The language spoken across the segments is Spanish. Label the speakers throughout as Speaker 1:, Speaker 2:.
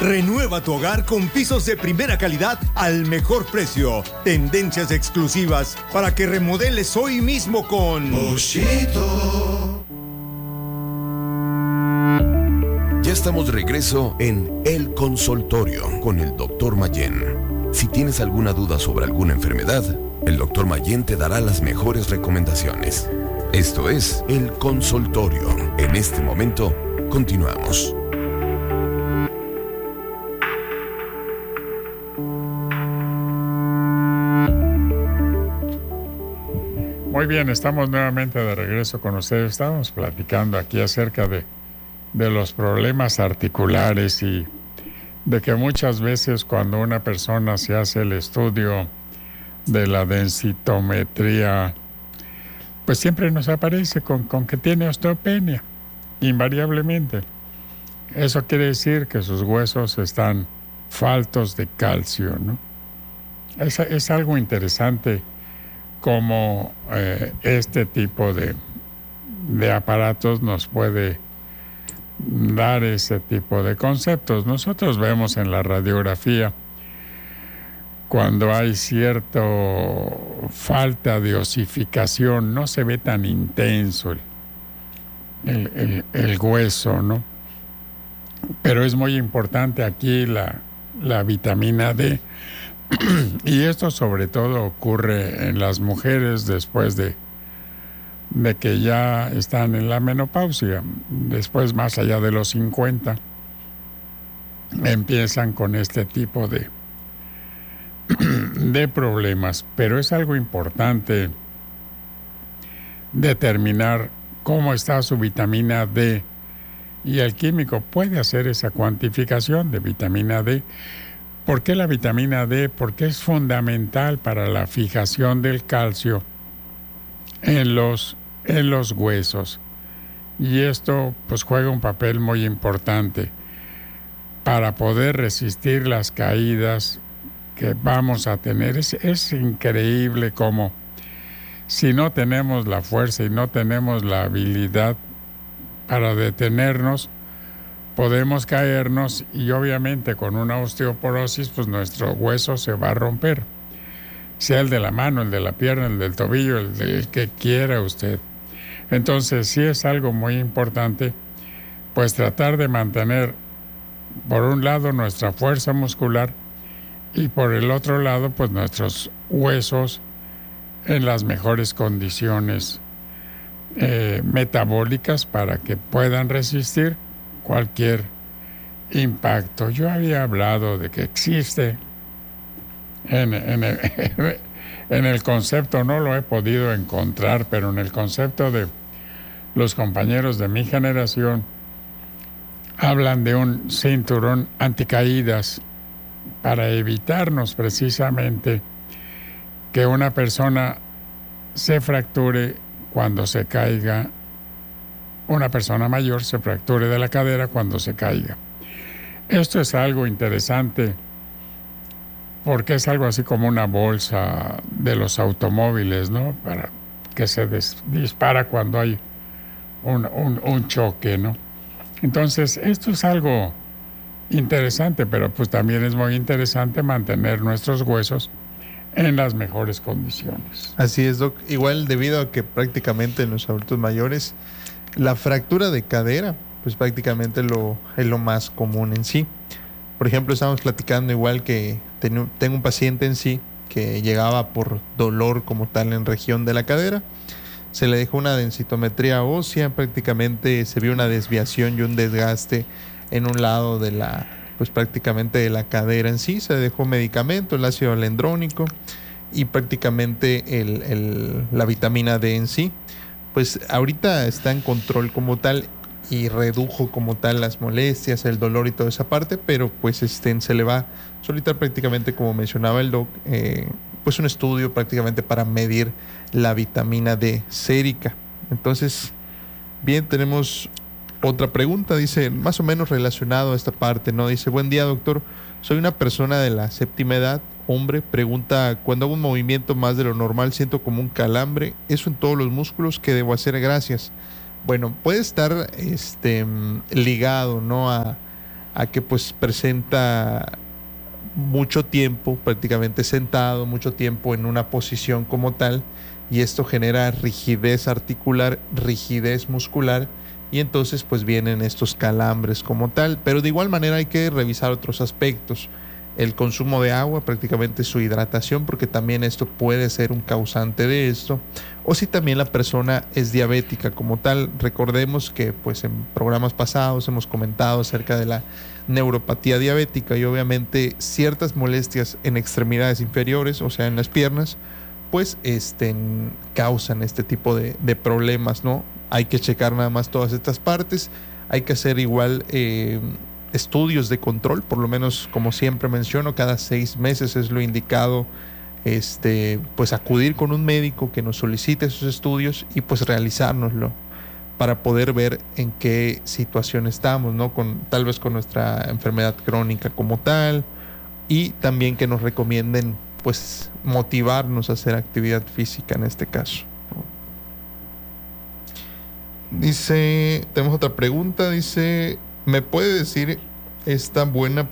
Speaker 1: Renueva tu hogar con pisos de primera calidad al mejor precio. Tendencias exclusivas para que remodeles hoy mismo con
Speaker 2: Mochito.
Speaker 3: Ya estamos de regreso en El Consultorio con el Dr. Mayén. Si tienes alguna duda sobre alguna enfermedad, el Dr. Mayén te dará las mejores recomendaciones. Esto es El Consultorio. En este momento, continuamos.
Speaker 4: Muy bien, estamos nuevamente de regreso con ustedes. Estamos platicando aquí acerca de los problemas articulares y de que muchas veces cuando una persona se hace el estudio de la densitometría, pues siempre nos aparece con que tiene osteopenia, invariablemente. Eso quiere decir que sus huesos están faltos de calcio, ¿no? Es algo interesante cómo este tipo de aparatos nos puede dar ese tipo de conceptos. Nosotros vemos en la radiografía cuando hay cierta falta de osificación, no se ve tan intenso el hueso, ¿no? Pero es muy importante aquí la vitamina D. Y esto sobre todo ocurre en las mujeres después de que ya están en la menopausia. Después, más allá de los 50, empiezan con este tipo de problemas. Pero es algo importante determinar cómo está su vitamina D. Y el químico puede hacer esa cuantificación de vitamina D. ¿Por qué la vitamina D? Porque es fundamental para la fijación del calcio en los huesos. Y esto pues juega un papel muy importante para poder resistir las caídas que vamos a tener. Es increíble cómo si no tenemos la fuerza y no tenemos la habilidad para detenernos, podemos caernos y obviamente con una osteoporosis pues nuestro hueso se va a romper, sea el de la mano, el de la pierna, el del tobillo, el del que quiera usted. Entonces sí es algo muy importante pues tratar de mantener por un lado nuestra fuerza muscular y por el otro lado pues nuestros huesos en las mejores condiciones metabólicas para que puedan resistir cualquier impacto. Yo había hablado de que existe en el concepto, no lo he podido encontrar, pero en el concepto de los compañeros de mi generación hablan de un cinturón anticaídas para evitarnos precisamente que una persona se fracture cuando se caiga, una persona mayor se fracture de la cadera cuando se caiga. Esto es algo interesante porque es algo así como una bolsa de los automóviles, ¿no? Para que se dispara cuando hay un choque, ¿no? Entonces, esto es algo interesante, pero pues también es muy interesante mantener nuestros huesos en las mejores condiciones.
Speaker 5: Así es, Doc. Igual debido a que prácticamente en los adultos mayores la fractura de cadera pues prácticamente es lo más común en sí. Por ejemplo, estamos platicando igual que tengo un paciente en sí que llegaba por dolor como tal en región de la cadera. Se le dejó una densitometría ósea, prácticamente se vio una desviación y un desgaste en un lado de pues prácticamente de la cadera en sí. Se dejó medicamento, el ácido alendrónico y prácticamente la vitamina D en sí. Pues ahorita está en control como tal y redujo como tal las molestias, el dolor y toda esa parte, pero pues se le va a solicitar prácticamente, como mencionaba el doc, pues un estudio prácticamente para medir la vitamina D sérica. Entonces, bien, tenemos otra pregunta, dice, más o menos relacionado a esta parte, ¿no? Dice, buen día, doctor, soy una persona de la séptima edad, hombre, pregunta, cuando hago un movimiento más de lo normal siento como un calambre, eso en todos los músculos, ¿qué debo hacer? Gracias. Bueno, puede estar ligado, ¿no? a a que pues presenta mucho tiempo prácticamente sentado, mucho tiempo en una posición como tal, y esto genera rigidez articular, rigidez muscular, y entonces pues vienen estos calambres como tal. Pero de igual manera hay que revisar otros aspectos, el consumo de agua, prácticamente su hidratación, porque también esto puede ser un causante de esto, o si también la persona es diabética como tal. Recordemos que pues en programas pasados hemos comentado acerca de la neuropatía diabética, y obviamente ciertas molestias en extremidades inferiores, o sea en las piernas, pues causan este tipo de problemas, ¿no? Hay que checar nada más todas estas partes, hay que hacer igual estudios de control, por lo menos, como siempre menciono, cada 6 meses es lo indicado, pues acudir con un médico que nos solicite esos estudios y pues realizárnoslo para poder ver en qué situación estamos, ¿no? Tal vez con nuestra enfermedad crónica como tal, y también que nos recomienden pues motivarnos a hacer actividad física en este caso. Dice, tenemos otra pregunta, dice, ¿me puede decir esta buena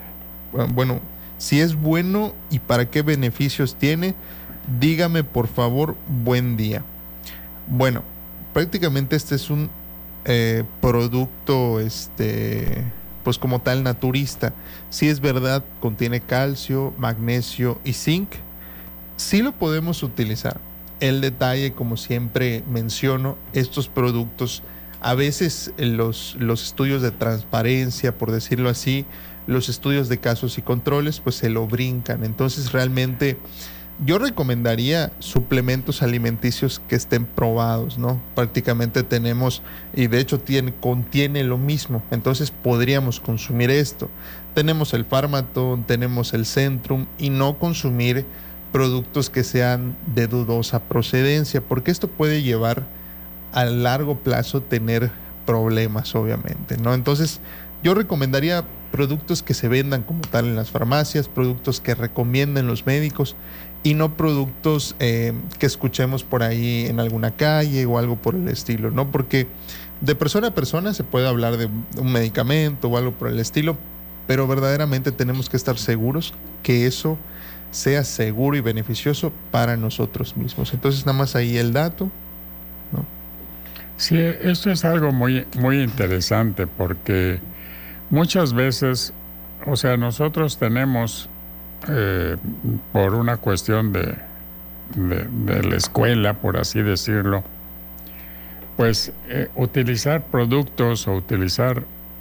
Speaker 5: si es bueno y para qué beneficios tiene? Dígame por favor, buen día. Bueno, prácticamente este es un producto pues como tal naturista. Sí es verdad, contiene calcio, magnesio y zinc. Sí lo podemos utilizar. El detalle, como siempre menciono, estos productos, a veces los estudios de transparencia, por decirlo así, los estudios de casos y controles, pues se lo brincan. Entonces realmente yo recomendaría suplementos alimenticios que estén probados, ¿no? Prácticamente tenemos, y de hecho contiene lo mismo, entonces podríamos consumir esto. Tenemos el Pharmaton, tenemos el Centrum, y no consumir productos que sean de dudosa procedencia, porque esto puede llevar a largo plazo tener problemas, obviamente, ¿no? Entonces yo recomendaría productos que se vendan como tal en las farmacias, productos que recomienden los médicos, y no productos que escuchemos por ahí en alguna calle o algo por el estilo, ¿no? Porque de persona a persona se puede hablar de un medicamento o algo por el estilo, pero verdaderamente tenemos que estar seguros que eso sea seguro y beneficioso para nosotros mismos. Entonces nada más ahí el dato, ¿no?
Speaker 4: Sí, esto es algo muy, muy interesante, porque muchas veces, o sea, nosotros tenemos por una cuestión de la escuela, por así decirlo, pues utilizar productos o utilizar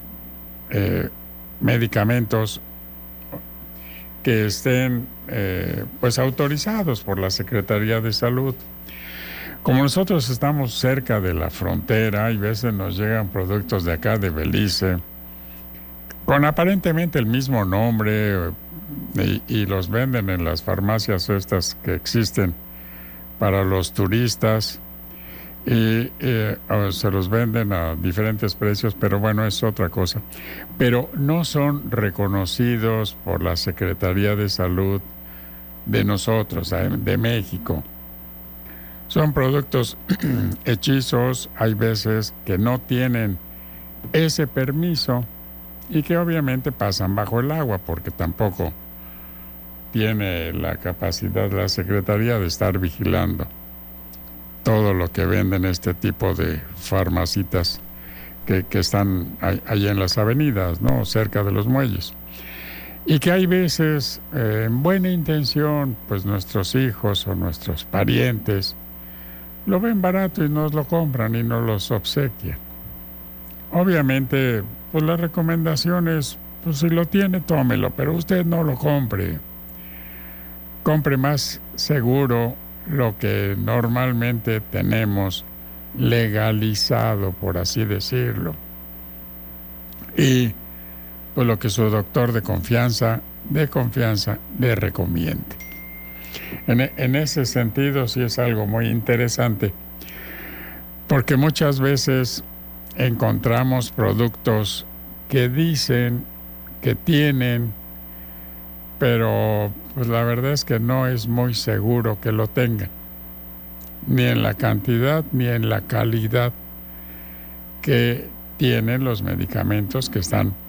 Speaker 4: medicamentos que estén pues autorizados por la Secretaría de Salud. Como nosotros estamos cerca de la frontera, y a veces nos llegan productos de acá de Belice con aparentemente el mismo nombre, y los venden en las farmacias estas que existen para los turistas, y se los venden a diferentes precios, pero bueno, es otra cosa. Pero no son reconocidos por la Secretaría de Salud de nosotros, de México. Son productos hechizos, hay veces que no tienen ese permiso y que obviamente pasan bajo el agua, porque tampoco tiene la capacidad la Secretaría de estar vigilando todo lo que venden este tipo de farmacitas que están ahí en las avenidas, ¿no? Cerca de los muelles. Y que hay veces, en buena intención, pues nuestros hijos o nuestros parientes lo ven barato y nos lo compran y nos los obsequian. Obviamente, pues la recomendación es, pues si lo tiene, tómelo, pero usted no lo compre. Compre más seguro lo que normalmente tenemos legalizado, por así decirlo, y pues lo que su doctor de confianza le recomiende. En ese sentido sí es algo muy interesante, porque muchas veces encontramos productos que dicen que tienen, pero pues la verdad es que no es muy seguro que lo tengan, ni en la cantidad ni en la calidad que tienen los medicamentos que están